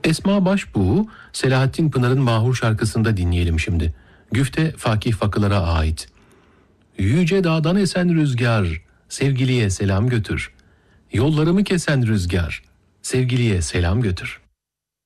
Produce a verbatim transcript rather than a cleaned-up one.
Esma Başbuğ'u Selahattin Pınar'ın Mahur şarkısında dinleyelim şimdi. Güfte Fakih Fakılar'a ait. Yüce dağdan esen rüzgar, sevgiliye selam götür. Yollarımı kesen rüzgar, sevgiliye selam götür.